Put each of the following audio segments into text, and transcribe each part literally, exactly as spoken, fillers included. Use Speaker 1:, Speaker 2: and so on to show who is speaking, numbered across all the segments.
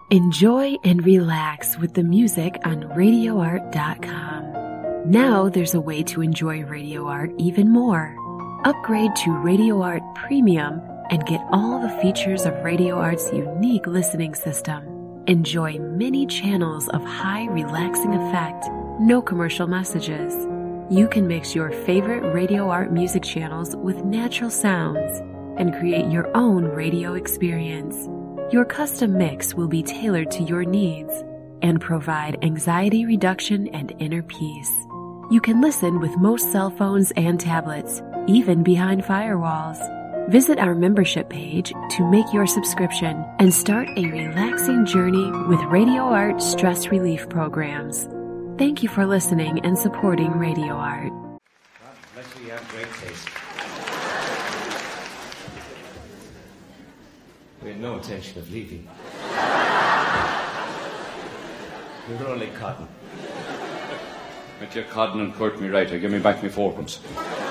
Speaker 1: Enjoy and relax with the music on radio art dot com. Now there's a way to enjoy Radio Art even more. Upgrade to Radio Art Premium and get all the features of Radio Art's unique listening system. Enjoy many channels of high relaxing effect, no commercial messages. You can mix your favorite Radio Art music channels with natural sounds and create your own radio experience. Your custom mix will be tailored to your needs and provide anxiety reduction and inner peace. You can listen with most cell phones and tablets, even behind firewalls. Visit our membership page to make your subscription and start a relaxing journey with Radio Art stress relief programs. Thank you for listening and supporting Radio Art.
Speaker 2: God bless you, you have great taste. We had no intention of leaving. We were only cotton.
Speaker 3: Get your cotton and quirt me right, or give me back me fourpence.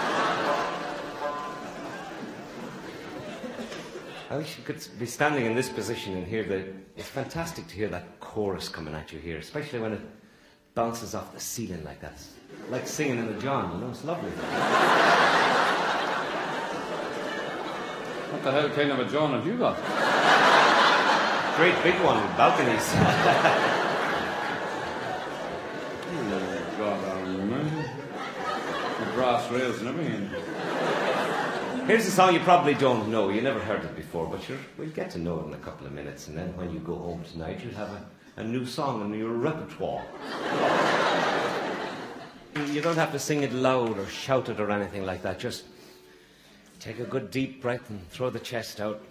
Speaker 2: I wish you could be standing in this position and hear the... It's fantastic to hear that chorus coming at you here, especially when it bounces off the ceiling like that. It's like singing in a John, you know, it's lovely.
Speaker 3: What the hell kind of a John have you got?
Speaker 2: Great big one with balconies.
Speaker 3: Oh, God, I remember. The brass rails and everything.
Speaker 2: Here's a song you probably don't know. You never heard it before, but you're, we'll get to know it in a couple of minutes. And then when you go home tonight, you'll have a, a new song in your repertoire. You don't have to sing it loud or shout it or anything like that. Just take a good deep breath and throw the chest out.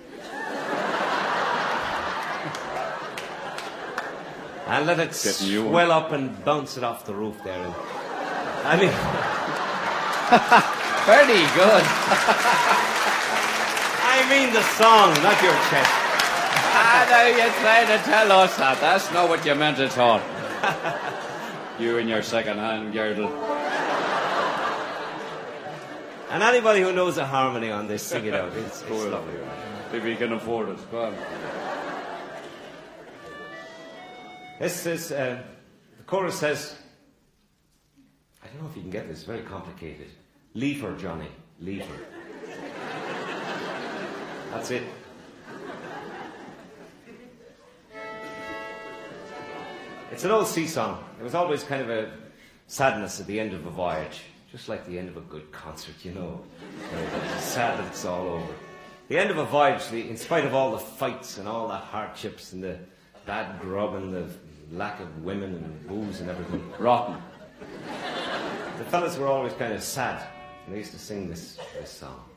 Speaker 2: And let it swell up and bounce it off the roof there. And, I mean...
Speaker 3: Very good.
Speaker 2: I mean the song, not your chest.
Speaker 3: Ah, now you're trying to tell us that. That's not what you meant at all. You and your second-hand girdle.
Speaker 2: And anybody who knows a harmony on this, sing it out. It's, it's lovely.
Speaker 3: If you can afford it. Go on.
Speaker 2: This is, uh, the chorus says, I don't know if you can get this, it's very complicated. Leave her, Johnny, leave her. That's it. It's an old sea song. It was always kind of a sadness at the end of a voyage, just like the end of a good concert, you know. It's sad that it's all over. The end of a voyage, the, in spite of all the fights and all the hardships and the bad grub and the lack of women and booze and everything.
Speaker 3: Rotten.
Speaker 2: The fellas were always kind of sad, and they used to sing this, this song.